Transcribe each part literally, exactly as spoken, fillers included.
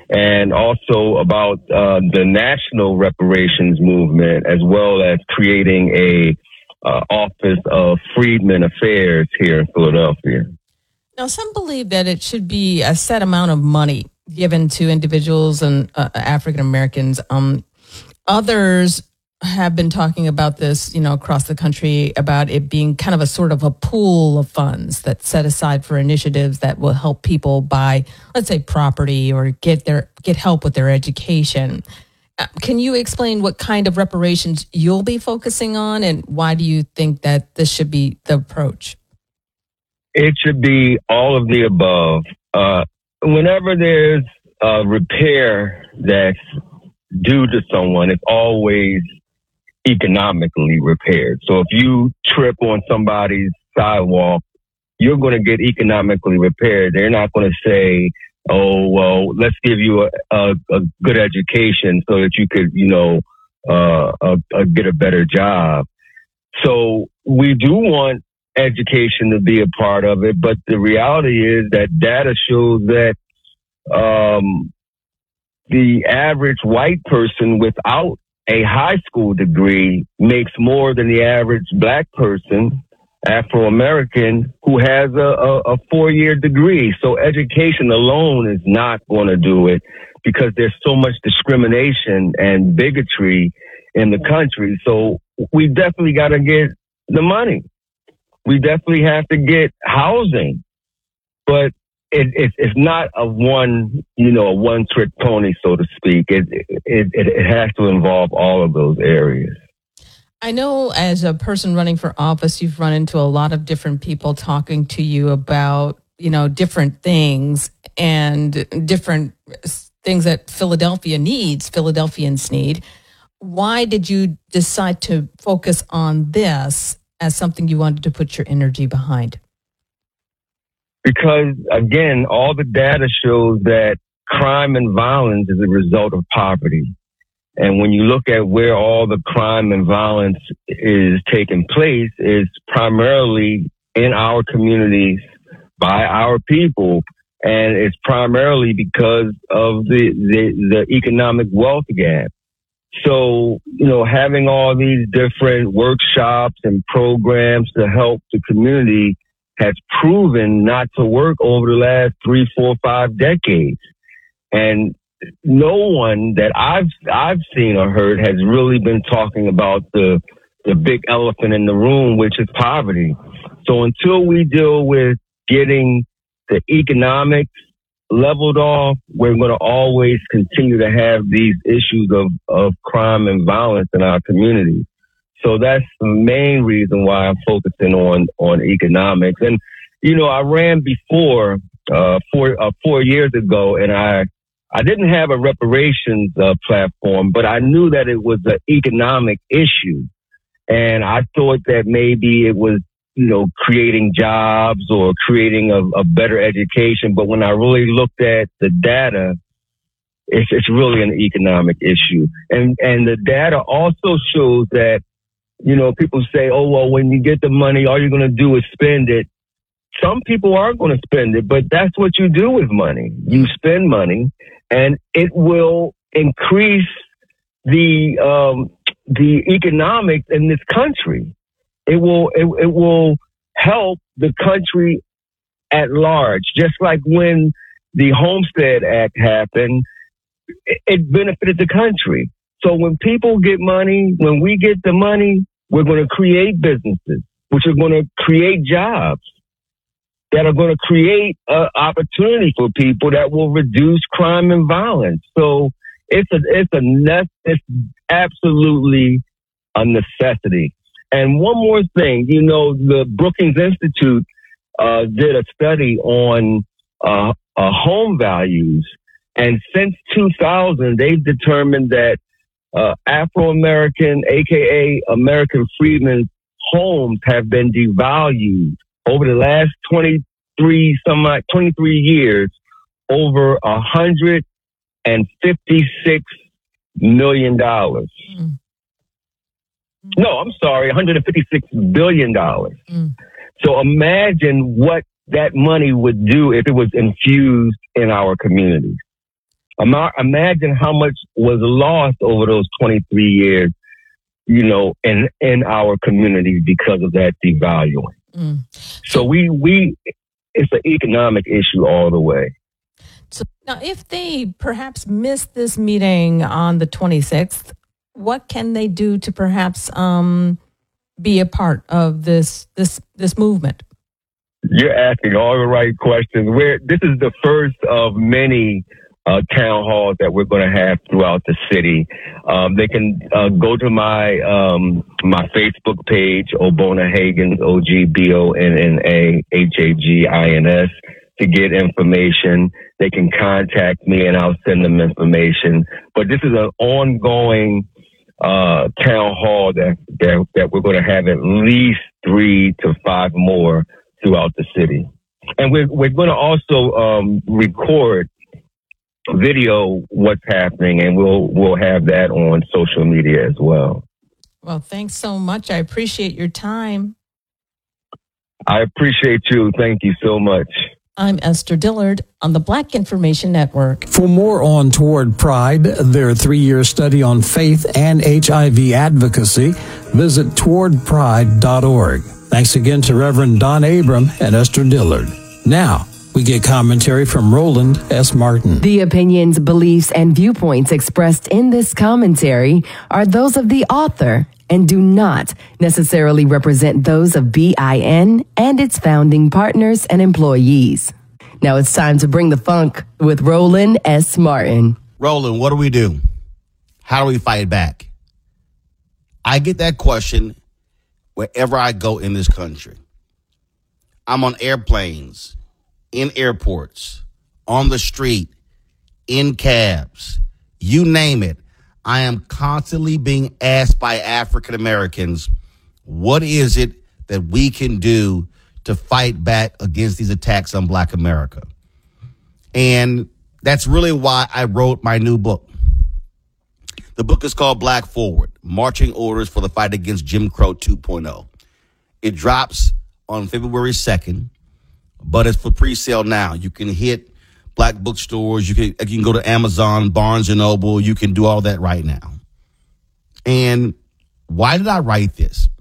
and also about uh, the national reparations movement, as well as creating a uh, Office of Freedmen Affairs here in Philadelphia. Now, some believe that it should be a set amount of money given to individuals and uh, African Americans. Um, others have been talking about this, you know, across the country, about it being kind of a sort of a pool of funds that's set aside for initiatives that will help people buy, let's say, property or get their get help with their education. Uh, can you explain what kind of reparations you'll be focusing on, and why do you think that this should be the approach? It should be all of the above. Uh, whenever there's a repair that's due to someone, it's always economically repaired. So if you trip on somebody's sidewalk, you're going to get economically repaired. They're not going to say, oh, well, let's give you a, a, a good education so that you could, you know, uh, uh, uh, get a better job. So we do want education to be a part of it, but the reality is that data shows that um, the average white person without a high school degree makes more than the average black person, Afro-American, who has a, a, a four-year degree. So education alone is not going to do it, because there's so much discrimination and bigotry in the country. So we definitely got to get the money. We definitely have to get housing, but it, it, it's not a one, you know, a one-trick pony, so to speak. It, it it it has to involve all of those areas. I know, as a person running for office, you've run into a lot of different people talking to you about, you know, different things and different things that Philadelphia needs, Philadelphians need. Why did you decide to focus on this as something you wanted to put your energy behind? Because, again, all the data shows that crime and violence is a result of poverty. And when you look at where all the crime and violence is taking place, it's primarily in our communities by our people. And it's primarily because of the, the, the economic wealth gap. So, you know, having all these different workshops and programs to help the community has proven not to work over the last three, four, five decades. And no one that I've I've seen or heard has really been talking about the the big elephant in the room, which is poverty. So until we deal with getting the economics leveled off, we're going to always continue to have these issues of, of crime and violence in our community. So that's the main reason why I'm focusing on, on economics. And, you know, I ran before, uh, four, uh, four years ago, and I, I didn't have a reparations uh, platform, but I knew that it was an economic issue. And I thought that maybe it was, you know, creating jobs or creating a, a better education. But when I really looked at the data, it's, it's really an economic issue. And, and the data also shows that, you know, people say, oh, well, when you get the money, all you're going to do is spend it. Some people are going to spend it, but that's what you do with money. You spend money, and it will increase the um, the economics in this country. It will it, it will help the country at large. Just like when the Homestead Act happened, it, it benefited the country. So when people get money, when we get the money, we're going to create businesses, which are going to create jobs that are going to create uh, opportunity for people that will reduce crime and violence. So it's a it's a ne- it's absolutely a necessity. And one more thing, you know, the Brookings Institute uh, did a study on uh, uh, home values, and since two thousand, they've determined that Uh, Afro-American, A K A American freedmen's homes have been devalued over the last twenty-three, some like twenty-three years, over a hundred and fifty-six million dollars. Mm. No, I'm sorry, one hundred and fifty-six billion dollars. Mm. So imagine what that money would do if it was infused in our communities. Imagine how much was lost over those twenty-three years, you know, in, in our communities because of that devaluing. Mm. So we, we, it's an economic issue all the way. So now, if they perhaps miss this meeting on the twenty-sixth, what can they do to perhaps um, be a part of this this this movement? You're asking all the right questions. We're, this is the first of many uh, town halls that we're going to have throughout the city. Um, they can uh, go to my um, my Facebook page, Obona Hagins, O G B O N N A H A G I N S, to get information. They can contact me and I'll send them information. But this is an ongoing uh, town hall that, that that we're going to have at least three to five more throughout the city. And we're we're going to also um, record video what's happening, and we'll we'll have that on social media as well. Well, thanks so much. I appreciate your time. I appreciate you. Thank you so much. I'm Esther Dillard on the Black Information Network. For more on Toward Pride, their three-year study on faith and H I V advocacy, visit toward pride dot org. Thanks again to Reverend Don Abram and Esther Dillard. Now, we get commentary from Roland S. Martin. The opinions, beliefs, and viewpoints expressed in this commentary are those of the author and do not necessarily represent those of B I N and its founding partners and employees. Now it's time to bring the funk with Roland S. Martin. Roland, what do we do? How do we fight back? I get that question wherever I go in this country. I'm on airplanes, in airports, on the street, in cabs, you name it. I am constantly being asked by African Americans, what is it that we can do to fight back against these attacks on Black America? And that's really why I wrote my new book. The book is called Black Forward, Marching Orders for the Fight Against Jim Crow two point oh. It drops on February second, but it's for pre-sale now. You can hit Black bookstores. You can, you can go to Amazon, Barnes and Noble. You can do all that right now. And why did I write this?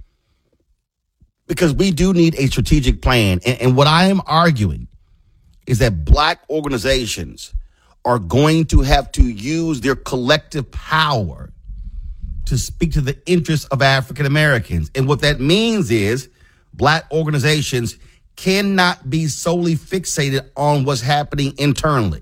Because we do need a strategic plan. And, and what I am arguing is that Black organizations are going to have to use their collective power to speak to the interests of African Americans. And what that means is Black organizations cannot be solely fixated on what's happening internally.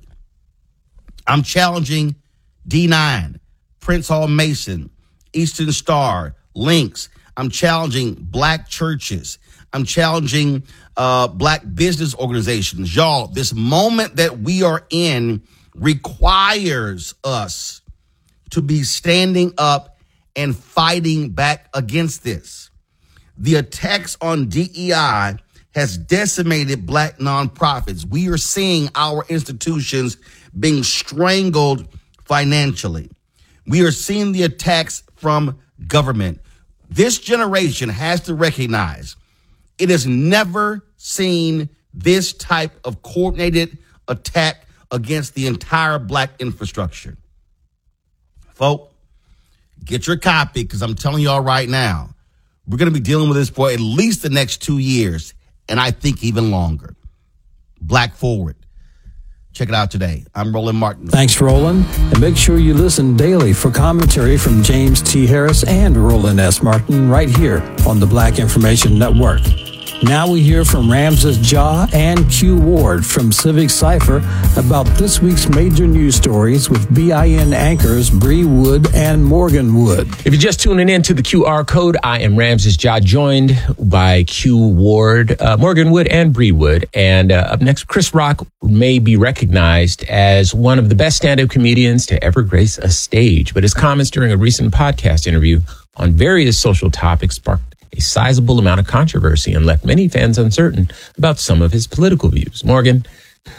I'm challenging D nine, Prince Hall Mason, Eastern Star, Links. I'm challenging Black churches. I'm challenging uh, Black business organizations. Y'all, this moment that we are in requires us to be standing up and fighting back against this. The attacks on D E I has decimated Black nonprofits. We are seeing our institutions being strangled financially. We are seeing the attacks from government. This generation has to recognize it has never seen this type of coordinated attack against the entire Black infrastructure. Folks, get your copy, because I'm telling y'all right now, we're going to be dealing with this for at least the next two years. And I think even longer. Black Forward. Check it out today. I'm Roland Martin. Thanks, Roland. And make sure you listen daily for commentary from James T. Harris and Roland S. Martin right here on the Black Information Network. Now we hear from Ramses Ja and Q Ward from Civic Cypher about this week's major news stories with B I N anchors Bree Wood and Morgan Wood. If you're just tuning in to the Q R code, I am Ramses Ja, joined by Q Ward, uh, Morgan Wood, and Bree Wood. And uh, up next, Chris Rock may be recognized as one of the best stand-up comedians to ever grace a stage, but his comments during a recent podcast interview on various social topics sparked a sizable amount of controversy and left many fans uncertain about some of his political views. Morgan,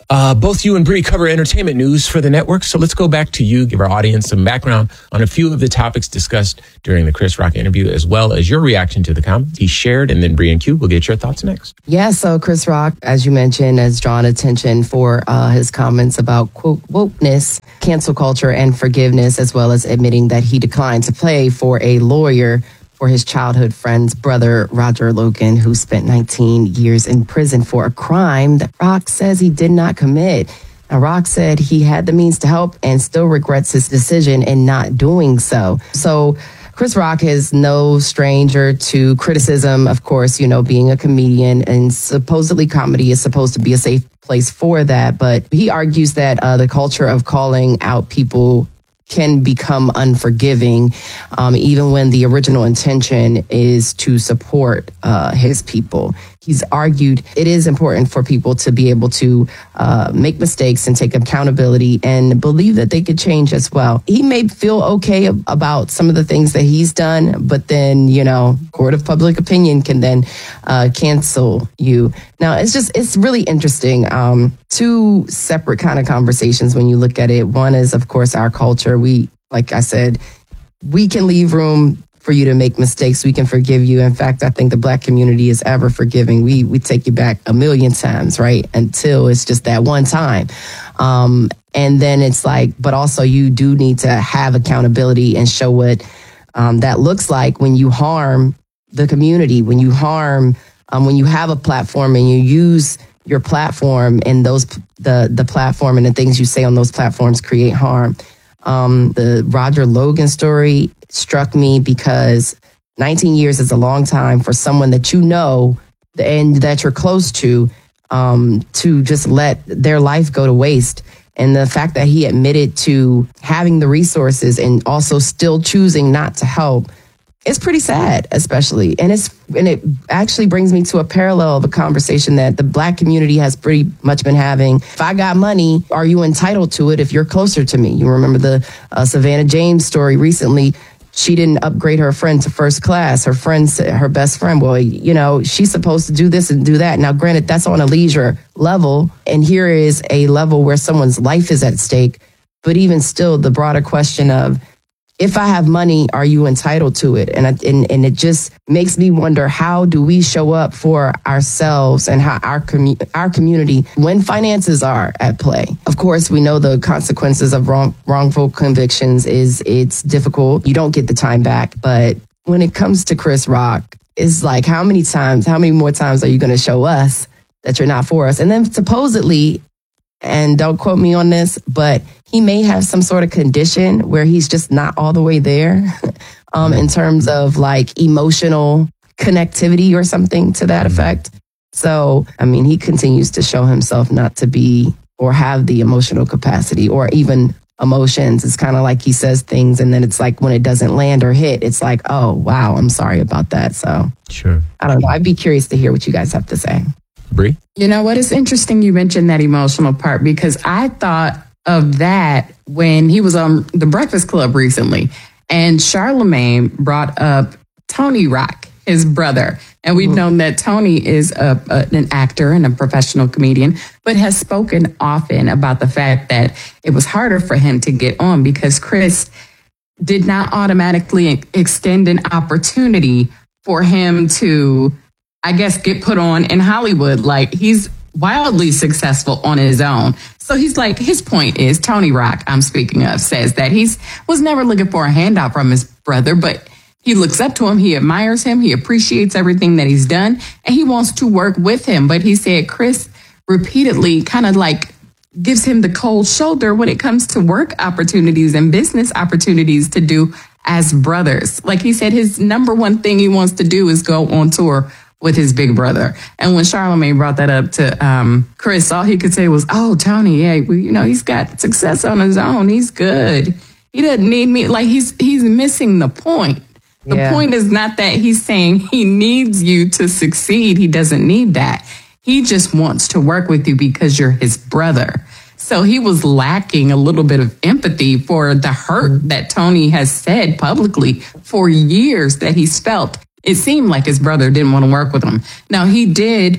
Uh, both you and Bree cover entertainment news for the network, so let's go back to you, give our audience some background on a few of the topics discussed during the Chris Rock interview, as well as your reaction to the comments he shared, and then Bree and Q will get your thoughts next. Yeah, so Chris Rock, as you mentioned, has drawn attention for uh, his comments about, quote, wokeness, cancel culture, and forgiveness, as well as admitting that he declined to pay for a lawyer for his childhood friend's brother, Roger Logan, who spent nineteen years in prison for a crime that Rock says he did not commit. Now, Rock said he had the means to help and still regrets his decision in not doing so. So Chris Rock is no stranger to criticism, of course, you know, being a comedian, and supposedly comedy is supposed to be a safe place for that. But he argues that uh, the culture of calling out people can become unforgiving, um, even when the original intention is to support uh, his people. He's argued it is important for people to be able to uh, make mistakes and take accountability and believe that they could change as well. He may feel okay ab- about some of the things that he's done, but then, you know, court of public opinion can then uh, cancel you. Now, it's just, it's really interesting. Um, two separate kind of conversations when you look at it. One is, of course, our culture. We, like I said, we can leave room for you to make mistakes. We can forgive you. In fact, I think the Black community is ever forgiving. We we take you back a million times, right? Until it's just that one time. Um, and then it's like, but also you do need to have accountability and show what um, that looks like when you harm the community, when you harm, um, when you have a platform and you use your platform and those, the, the platform and the things you say on those platforms create harm. Um, the Roger Logan story struck me because nineteen years is a long time for someone that you know and that you're close to, um, to just let their life go to waste. And the fact that he admitted to having the resources and also still choosing not to help, it's pretty sad, especially. And it's and it actually brings me to a parallel of a conversation that the Black community has pretty much been having. If I got money, are you entitled to it if you're closer to me? You remember the uh, Savannah James story recently. She didn't upgrade her friend to first class. Her friend, her best friend, well, you know, she's supposed to do this and do that. Now, granted, that's on a leisure level. And here is a level where someone's life is at stake. But even still, the broader question of, if I have money, are you entitled to it? And, I, and and it just makes me wonder, how do we show up for ourselves and how our commu- our community when finances are at play? Of course, we know the consequences of wrong, wrongful convictions is it's difficult. You don't get the time back. But when it comes to Chris Rock, it's like, how many times, how many more times are you going to show us that you're not for us? And then supposedly, and don't quote me on this, but he may have some sort of condition where he's just not all the way there um, in terms of like emotional connectivity or something to that effect. So, I mean, he continues to show himself not to be or have the emotional capacity or even emotions. It's kind of like he says things and then it's like when it doesn't land or hit, it's like, oh, wow, I'm sorry about that. So, sure. I don't know. I'd be curious to hear what you guys have to say. Bree? You know what? It's interesting you mentioned that emotional part because I thought of that when he was on The Breakfast Club recently. And Charlemagne brought up Tony Rock, his brother. And we've mm-hmm. known that Tony is a, a, an actor and a professional comedian, but has spoken often about the fact that it was harder for him to get on because Chris did not automatically extend an opportunity for him to, I guess, get put on in Hollywood. Like, he's wildly successful on his own. So he's like, his point is, Tony Rock, I'm speaking of, says that he's was never looking for a handout from his brother, but he looks up to him, he admires him, he appreciates everything that he's done, and he wants to work with him. But he said Chris repeatedly kind of like gives him the cold shoulder when it comes to work opportunities and business opportunities to do as brothers. Like he said, his number one thing he wants to do is go on tour with his big brother. And when Charlemagne brought that up to um, Chris, all he could say was, oh, Tony, yeah, well, you know, he's got success on his own. He's good. He doesn't need me. Like, he's he's missing the point. The yeah. point is not that he's saying he needs you to succeed. He doesn't need that. He just wants to work with you because you're his brother. So he was lacking a little bit of empathy for the hurt that Tony has said publicly for years that he's felt. It seemed like his brother didn't want to work with him. Now, he did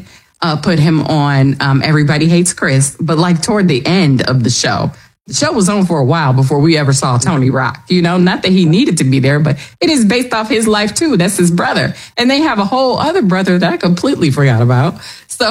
uh, put him on um, Everybody Hates Chris, but like toward the end of the show. The show was on for a while before we ever saw Tony Rock. You know, not that he needed to be there, but it is based off his life too. That's his brother. And they have a whole other brother that I completely forgot about. So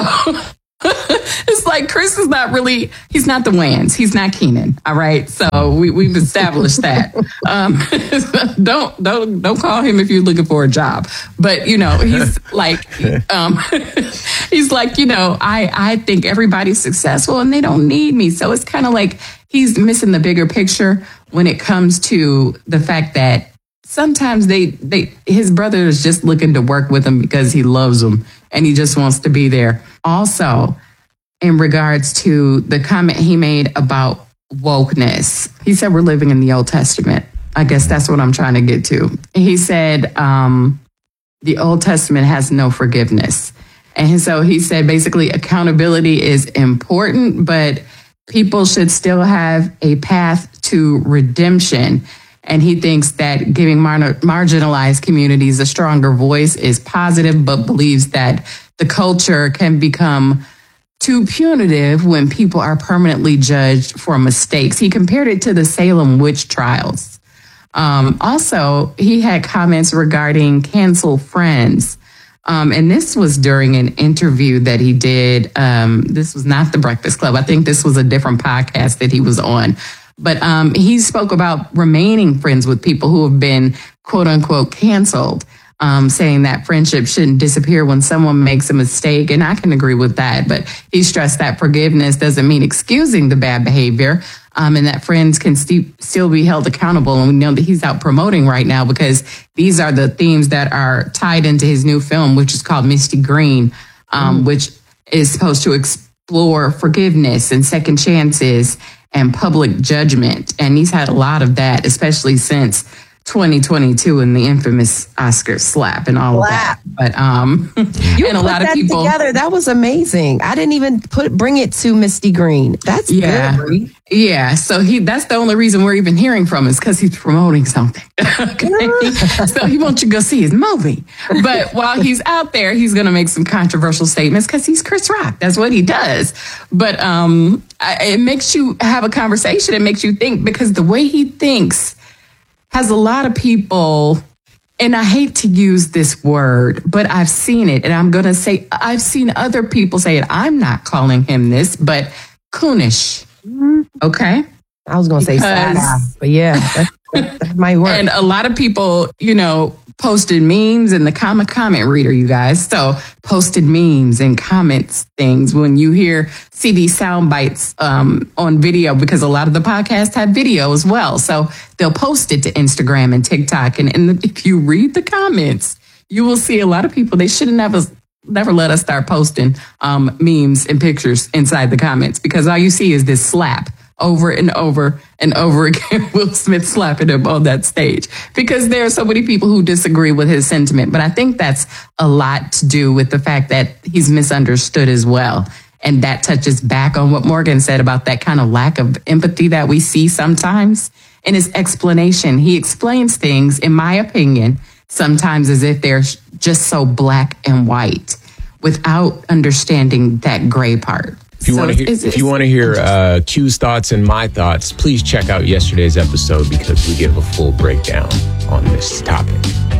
it's like Chris is not really, he's not the Wayans. He's not Keenan. All right. So we, we've established that. Um, don't, don't, don't call him if you're looking for a job. But, you know, he's like, um, he's like, you know, I, I think everybody's successful and they don't need me. So it's kind of like he's missing the bigger picture when it comes to the fact that sometimes they, they, his brother is just looking to work with him because he loves him and he just wants to be there. Also, in regards to the comment he made about wokeness, he said we're living in the Old Testament. I guess that's what I'm trying to get to. He said um, the Old Testament has no forgiveness. And so he said basically accountability is important, but people should still have a path to redemption. And he thinks that giving mar- marginalized communities a stronger voice is positive, but believes that the culture can become too punitive when people are permanently judged for mistakes. He compared it to the Salem witch trials. Um, also, he had comments regarding cancel friends. Um, and this was during an interview that he did. Um, this was not The Breakfast Club. I think this was a different podcast that he was on. But um, he spoke about remaining friends with people who have been, quote unquote, canceled, um, saying that friendship shouldn't disappear when someone makes a mistake. And I can agree with that. But he stressed that forgiveness doesn't mean excusing the bad behavior, um, and that friends can st- still be held accountable. And we know that he's out promoting right now because these are the themes that are tied into his new film, which is called Misty Green, um, mm. which is supposed to explore forgiveness and second chances and public judgment. And he's had a lot of that, especially since twenty twenty-two and the infamous Oscar slap and all slap. of that. But um, you and a put lot of that people together. That was amazing. I didn't even put bring it to Misty Green. That's yeah, good. Yeah. So he that's the only reason we're even hearing from is because he's promoting something. Okay? So he wants you to go see his movie. But while he's out there, he's going to make some controversial statements because he's Chris Rock. That's what he does. But um, I, it makes you have a conversation. It makes you think because the way he thinks has a lot of people, and I hate to use this word, but I've seen it, and I'm going to say, I've seen other people say it. I'm not calling him this, but coonish. Okay? I was going to say side eye, but yeah, that, that, that might work. And a lot of people, you know, posted memes in the comment comment reader, you guys. So posted memes and comments things when you hear see these sound bites um, on video, because a lot of the podcasts have video as well. So they'll post it to Instagram and TikTok. And, and if you read the comments, you will see a lot of people, they should have never never let us start posting um, memes and pictures inside the comments, because all you see is this slap over and over and over again. Will Smith slapping him on that stage because there are so many people who disagree with his sentiment. But I think that's a lot to do with the fact that he's misunderstood as well. And that touches back on what Morgan said about that kind of lack of empathy that we see sometimes in his explanation. He explains things, in my opinion, sometimes as if they're just so black and white without understanding that gray part. If you so want to hear, it's, if you want to hear uh, Q's thoughts and my thoughts, please check out yesterday's episode because we give a full breakdown on this topic.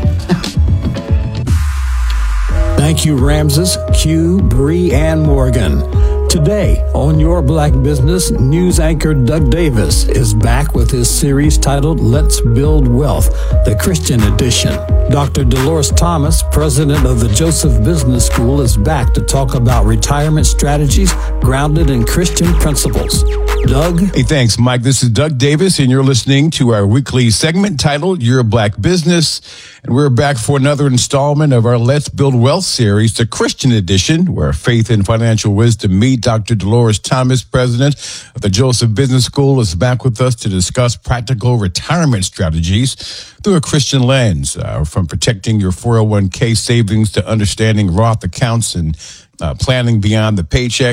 Thank you, Ramses, Q, Bree, and Morgan. Today, on Your Black Business, news anchor Doug Davis is back with his series titled Let's Build Wealth, the Christian edition. Doctor Dolores Thomas, president of the Joseph Business School, is back to talk about retirement strategies grounded in Christian principles. Doug? Hey, thanks, Mike. This is Doug Davis, and you're listening to our weekly segment titled Your Black Business. And we're back for another installment of our Let's Build Wealth series, the Christian edition, where faith and financial wisdom meet. Doctor Dolores Thomas, president of the Joseph Business School, is back with us to discuss practical retirement strategies through a Christian lens, uh, from protecting your four oh one k savings to understanding Roth accounts and uh, planning beyond the paycheck.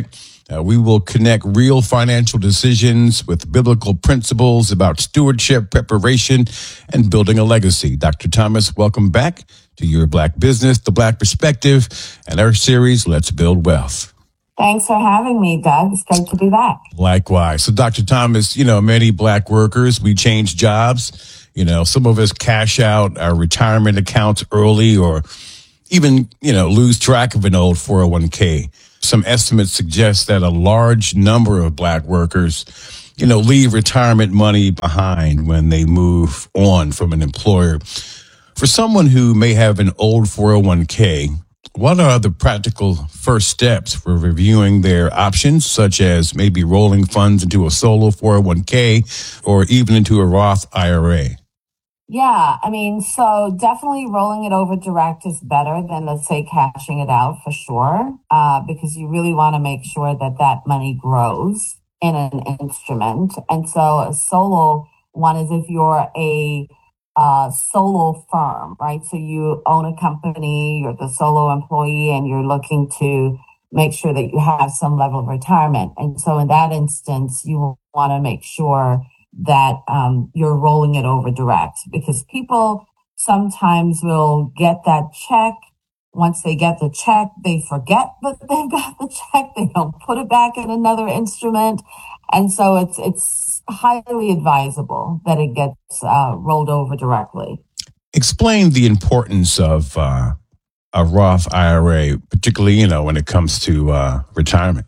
Uh, we will connect real financial decisions with biblical principles about stewardship, preparation, and building a legacy. Doctor Thomas, welcome back to Your Black Business, The Black Perspective, and our series, Let's Build Wealth. Thanks for having me, Doug. It's great to be back. Likewise. So, Doctor Thomas, you know, many Black workers, we change jobs. You know, some of us cash out our retirement accounts early or even, you know, lose track of an old four oh one k. Some estimates suggest that a large number of Black workers, you know, leave retirement money behind when they move on from an employer. For someone who may have an old four oh one k, what are the practical first steps for reviewing their options, such as maybe rolling funds into a solo four oh one k or even into a Roth I R A? Yeah, I mean, so definitely rolling it over direct is better than, let's say, cashing it out for sure, uh, because you really want to make sure that that money grows in an instrument. And so a solo one is if you're a uh, solo firm, right? So you own a company, you're the solo employee, and you're looking to make sure that you have some level of retirement. And so in that instance, you want to make sure that um, you're rolling it over direct, because people sometimes will get that check. Once they get the check, they forget that they've got the check. They don't put it back in another instrument. And so it's it's highly advisable that it gets uh, rolled over directly. Explain the importance of uh, a Roth I R A, particularly, you know, when it comes to uh, retirement.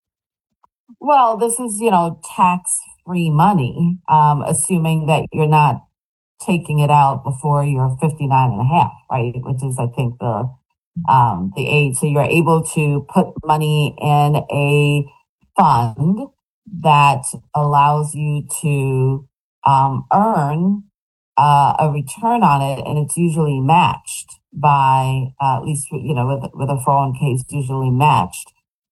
Well, this is, you know, tax free money, um, assuming that you're not taking it out before you're fifty-nine and a half, right? Which is, I think, the, um, the age. So you're able to put money in a fund that allows you to, um, earn, uh, a return on it. And it's usually matched by, uh, at least, you know, with, with a four oh one k, it's usually matched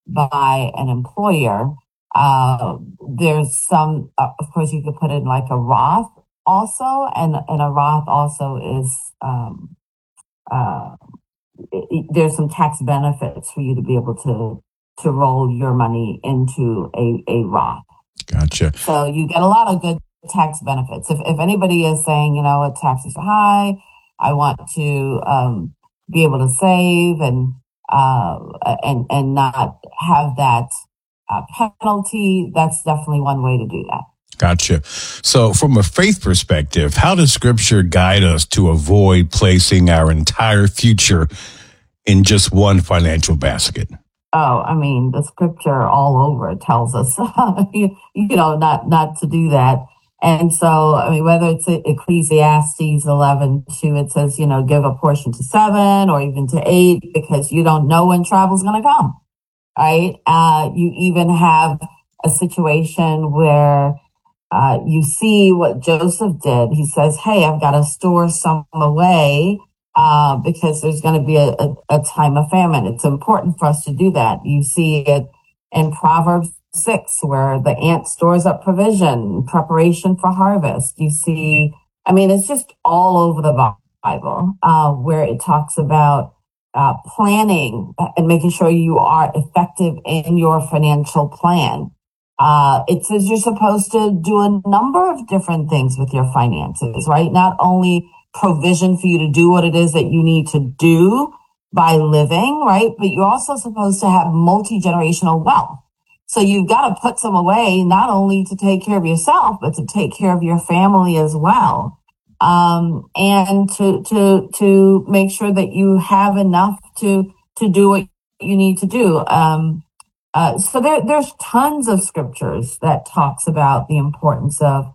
by an employer. Uh, there's some, uh, of course, you could put in like a Roth also, and, and a Roth also is, um, uh, it, it, there's some tax benefits for you to be able to, to roll your money into a, a Roth. Gotcha. So you get a lot of good tax benefits. If, if anybody is saying, you know, what taxes are high, I want to, um, be able to save and, uh, and, and not have that, Uh, penalty, that's definitely one way to do that. Gotcha. So from a faith perspective, how does Scripture guide us to avoid placing our entire future in just one financial basket? Oh, I mean, the Scripture all over tells us, you, you know, not, not to do that. And so, I mean, whether it's Ecclesiastes eleven two, it says, you know, give a portion to seven or even to eight, because you don't know when travel's going to come. Right? Uh, you even have a situation where, uh, you see what Joseph did. He says, hey, I've got to store some away, uh, because there's going to be a, a, a time of famine. It's important for us to do that. You see it in Proverbs six, where the ant stores up provision, preparation for harvest. You see, I mean, it's just all over the Bible, uh, where it talks about Uh, planning and making sure you are effective in your financial plan. Uh, it says you're supposed to do a number of different things with your finances, right? Not only provision for you to do what it is that you need to do by living, right? But you're also supposed to have multi-generational wealth. So you've got to put some away, not only to take care of yourself, but to take care of your family as well. Um, and to, to, to make sure that you have enough to, to do what you need to do. Um, uh, so there, there's tons of scriptures that talks about the importance of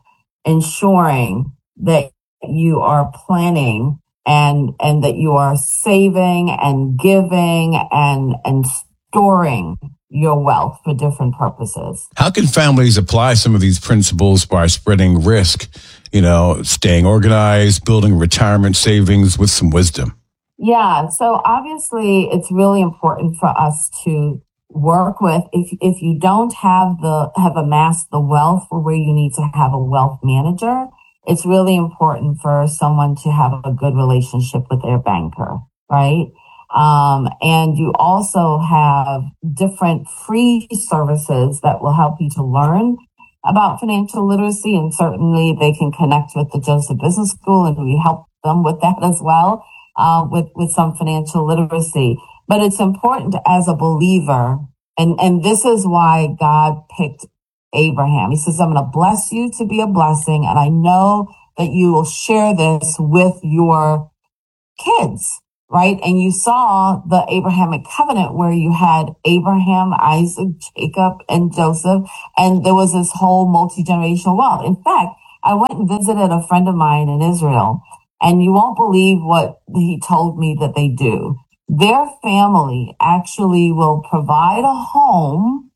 ensuring that you are planning and, and that you are saving and giving and, and storing your wealth for different purposes. How can families apply some of these principles by spreading risk, you know, staying organized, building retirement savings with some wisdom? Yeah, so obviously it's really important for us to work with, if if you don't have the have amassed the wealth for where you need to have a wealth manager, it's really important for someone to have a good relationship with their banker, right? Um, and you also have different free services that will help you to learn about financial literacy. And certainly they can connect with the Joseph Business School, and we help them with that as well, uh, with, with some financial literacy. But it's important as a believer. And, and this is why God picked Abraham. He says, I'm going to bless you to be a blessing. And I know that you will share this with your kids. Right. And you saw the Abrahamic covenant where you had Abraham, Isaac, Jacob, and Joseph. And there was this whole multi-generational wealth. In fact, I went and visited a friend of mine in Israel, and you won't believe what he told me that they do. Their family actually will provide a home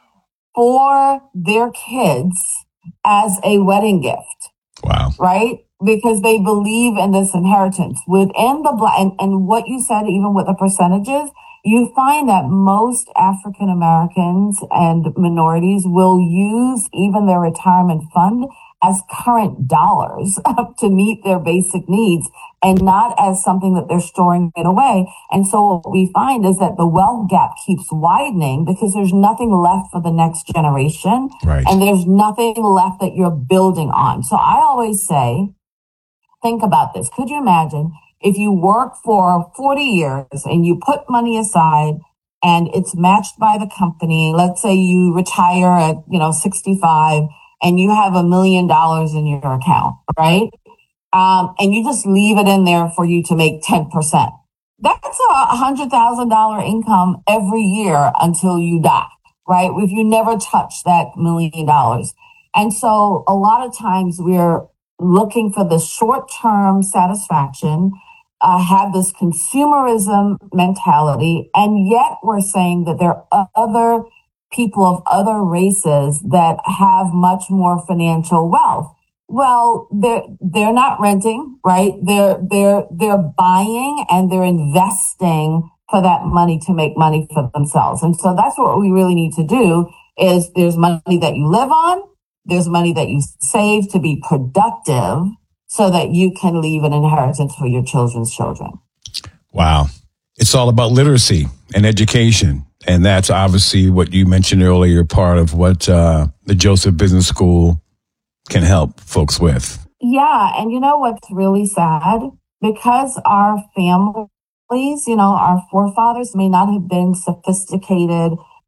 for their kids as a wedding gift. Wow. Right? Because they believe in this inheritance within the black, and, and what you said, even with the percentages, you find that most African Americans and minorities will use even their retirement fund as current dollars to meet their basic needs, and not as something that they're storing it away. And so what we find is that the wealth gap keeps widening because there's nothing left for the next generation. Right. And there's nothing left that you're building on. So I always say, think about this. Could you imagine if you work for forty years and you put money aside and it's matched by the company? Let's say you retire at, you know, sixty-five and you have a million dollars in your account, right? Um, and you just leave it in there for you to make ten percent. That's a one hundred thousand dollars income every year until you die, right? If you never touch that million dollars. And so a lot of times we're looking for the short-term satisfaction, uh, have this consumerism mentality, and yet we're saying that there are other people of other races that have much more financial wealth. Well, they're they're not renting, right? They're they're they're buying and they're investing for that money to make money for themselves. And so that's what we really need to do. Is there's money that you live on. There's money that you save to be productive so that you can leave an inheritance for your children's children. Wow. It's all about literacy and education. And that's obviously what you mentioned earlier, part of what uh, the Joseph Business School can help folks with. Yeah. And you know what's really sad? Because our families, you know, our forefathers may not have been sophisticated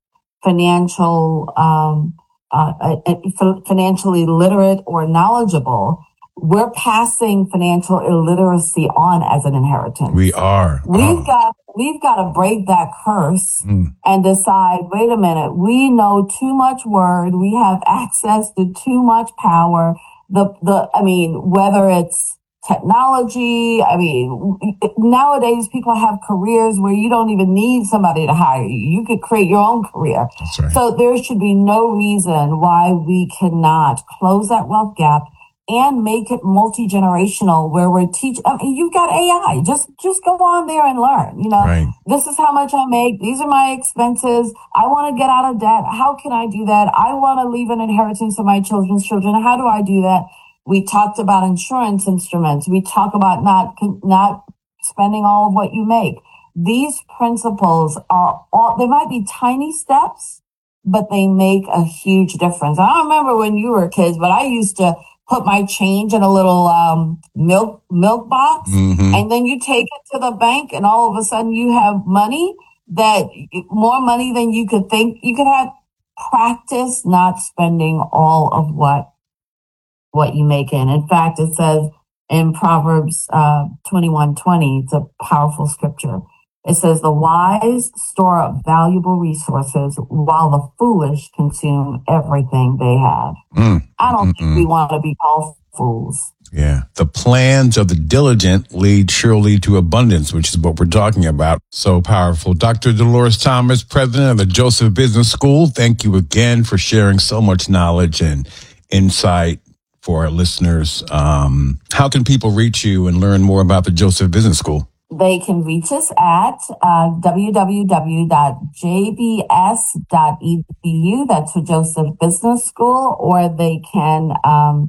financial um Uh, financially literate or knowledgeable, we're passing financial illiteracy on as an inheritance. We are. We've oh. got we've got to break that curse mm. and decide, wait a minute, we know too much word, we have access to too much power. The the I mean, whether it's technology, I mean, nowadays people have careers where you don't even need somebody to hire you. You could create your own career. That's right. So there should be no reason why we cannot close that wealth gap and make it multi-generational, where we're teaching. I mean, you've got A I. Just just go on there and learn. You know, right. This is how much I make. These are my expenses. I want to get out of debt. How can I do that? I want to leave an inheritance to my children's children. How do I do that? We talked about insurance instruments. We talk about not not spending all of what you make. These principles are all, they might be tiny steps, but they make a huge difference. I don't remember when you were kids, but I used to put my change in a little um, milk milk box, mm-hmm. and then you take it to the bank, and all of a sudden you have money that more money than you could think you could have. Practice not spending all of what what you make in. In fact, it says in Proverbs uh, twenty-one twenty, it's a powerful scripture. It says, the wise store up valuable resources while the foolish consume everything they have. Mm. I don't Mm-mm. think we want to be called fools. Yeah. The plans of the diligent lead surely to abundance, which is what we're talking about. So powerful. Doctor Dolores Thomas, president of the Joseph Business School, thank you again for sharing so much knowledge and insight for our listeners. Um, how can people reach you and learn more about the Joseph Business School? They can reach us at uh, w w w dot j b s dot e d u. That's for Joseph Business School, or they can um,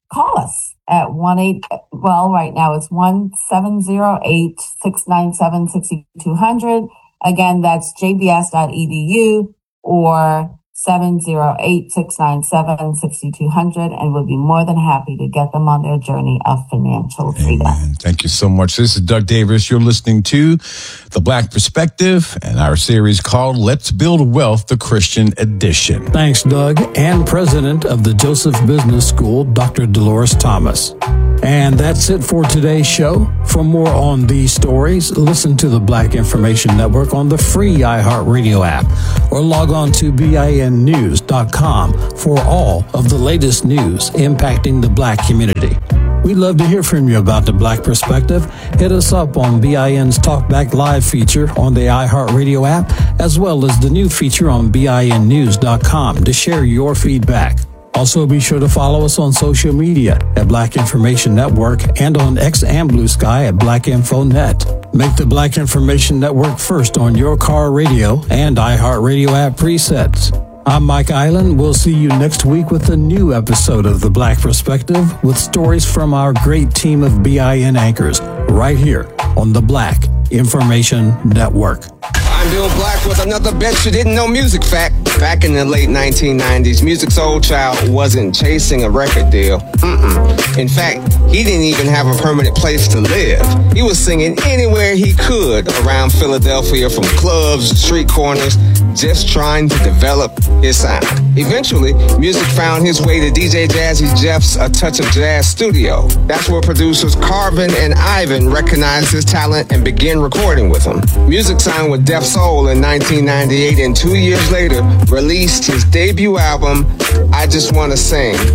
call us at one eight, well, right now it's one seven zero eight, six nine seven, six two zero zero. Again, that's j b s dot e d u or seven zero eight, six nine seven, six two zero zero, and we'll be more than happy to get them on their journey of financial freedom. Amen. Thank you so much. This is Doug Davis. You're listening to The Black Perspective and our series called Let's Build Wealth, the Christian Edition. Thanks, Doug, and President of the Joseph Business School, Doctor Dolores Thomas. And that's it for today's show. For more on these stories, listen to the Black Information Network on the free iHeartRadio app or log on to B I N news dot com for all of the latest news impacting the Black community. We'd love to hear from you about the Black Perspective. Hit us up on B I N's Talkback Live feature on the iHeartRadio app, as well as the new feature on B I N news dot com to share your feedback. Also, be sure to follow us on social media at Black Information Network and on X and Blue Sky at Black Info Net. Make the Black Information Network first on your car radio and iHeartRadio app presets. I'm Mike Island. We'll see you next week with a new episode of The Black Perspective with stories from our great team of B I N anchors right here on the Black Information Network. I'm Bill Black with another Bet You Didn't Know music fact. Back in the late nineteen nineties, Musiq Soulchild wasn't chasing a record deal. Mm-mm. In fact, he didn't even have a permanent place to live. He was singing anywhere he could around Philadelphia, from clubs to street corners, just trying to develop his sound. Eventually, music found his way to D J Jazzy Jeff's A Touch of Jazz studio. That's where producers Carvin and Ivan recognized his talent and began recording with him. Music signed with Def Soul in nineteen ninety-eight, and two years later released his debut album, I Just Wanna Sing,